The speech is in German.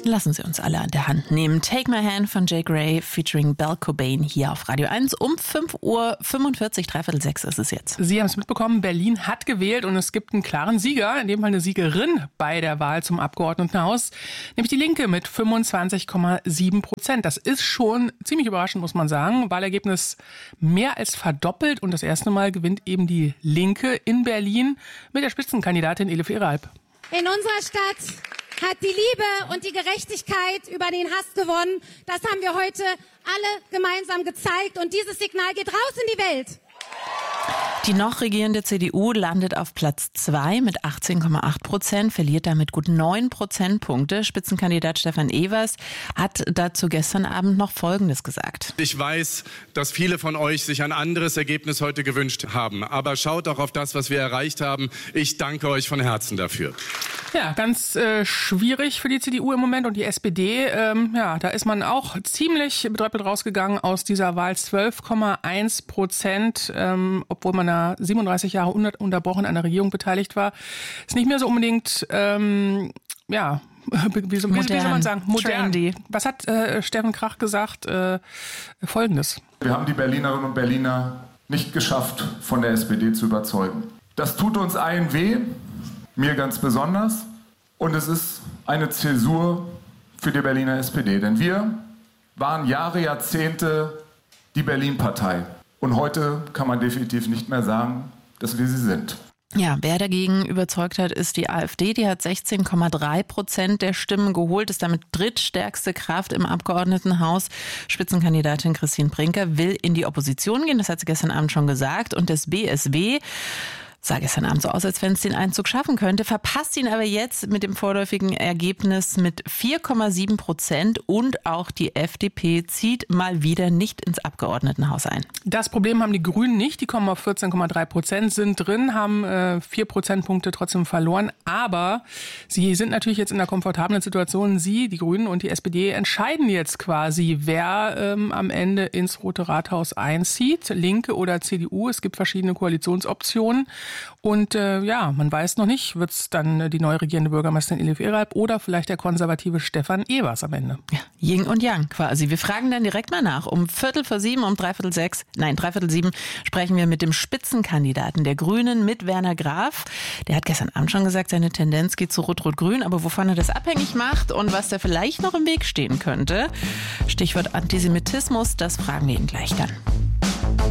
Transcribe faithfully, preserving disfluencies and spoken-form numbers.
Lassen Sie uns alle an der Hand nehmen. Take My Hand von Jay Gray featuring Belle Cobain hier auf Radio eins um fünf Uhr fünfundvierzig, dreiviertel sechs ist es jetzt. Sie haben es mitbekommen, Berlin hat gewählt und es gibt einen klaren Sieger, in dem Fall eine Siegerin bei der Wahl zum Abgeordnetenhaus, nämlich die Linke mit fünfundzwanzig Komma sieben Prozent. Das ist schon ziemlich überraschend, muss man sagen. Wahlergebnis mehr als verdoppelt und das erste Mal gewinnt eben die Linke in Berlin mit der Spitzenkandidatin Elif Eralp. In unserer Stadt hat die Liebe und die Gerechtigkeit über den Hass gewonnen. Das haben wir heute alle gemeinsam gezeigt und dieses Signal geht raus in die Welt. Die noch regierende C D U landet auf Platz zwei mit achtzehn Komma acht Prozent, verliert damit gut neun Prozentpunkte. Spitzenkandidat Stefan Evers hat dazu gestern Abend noch Folgendes gesagt. Ich weiß, dass viele von euch sich ein anderes Ergebnis heute gewünscht haben. Aber schaut auch auf das, was wir erreicht haben. Ich danke euch von Herzen dafür. Ja, ganz äh, schwierig für die C D U im Moment und die S P D. Ähm, ja, da ist man auch ziemlich betröppelt rausgegangen aus dieser Wahl. zwölf Komma eins Prozent, ähm, obwohl man da siebenunddreißig Jahre ununterbrochen an der Regierung beteiligt war. Ist nicht mehr so unbedingt, ähm, ja, wie, so, wie, wie soll man sagen, modern. Trendy. Was hat äh, Steffen Krach gesagt? Äh, Folgendes. Wir haben die Berlinerinnen und Berliner nicht geschafft, von der S P D zu überzeugen. Das tut uns allen weh. Mir ganz besonders. Und es ist eine Zäsur für die Berliner S P D. Denn wir waren Jahre, Jahrzehnte die Berlin-Partei. Und heute kann man definitiv nicht mehr sagen, dass wir sie sind. Ja, wer dagegen überzeugt hat, ist die AfD. Die hat sechzehn Komma drei Prozent der Stimmen geholt, ist damit drittstärkste Kraft im Abgeordnetenhaus. Spitzenkandidatin Christine Brinker will in die Opposition gehen, das hat sie gestern Abend schon gesagt. Und das B S W sah gestern Abend so aus, als wenn es den Einzug schaffen könnte, verpasst ihn aber jetzt mit dem vorläufigen Ergebnis mit vier Komma sieben Prozent und auch die F D P zieht mal wieder nicht ins Abgeordnetenhaus ein. Das Problem haben die Grünen nicht, die kommen auf vierzehn Komma drei Prozent, sind drin, haben äh, vier Prozentpunkte trotzdem verloren, aber sie sind natürlich jetzt in einer komfortablen Situation. Sie, die Grünen und die S P D entscheiden jetzt quasi, wer ähm, am Ende ins Rote Rathaus einzieht, Linke oder C D U. Es gibt verschiedene Koalitionsoptionen. Und äh, ja, man weiß noch nicht, wird es dann die neu regierende Bürgermeisterin Elif Eralp oder vielleicht der konservative Stefan Evers am Ende. Ja, Yin und Yang quasi. Wir fragen dann direkt mal nach. Um Viertel vor sieben, um dreiviertel sechs, nein, dreiviertel sieben sprechen wir mit dem Spitzenkandidaten der Grünen, mit Werner Graf. Der hat gestern Abend schon gesagt, seine Tendenz geht zu Rot-Rot-Grün. Aber wovon er das abhängig macht und was da vielleicht noch im Weg stehen könnte, Stichwort Antisemitismus, das fragen wir ihn gleich dann.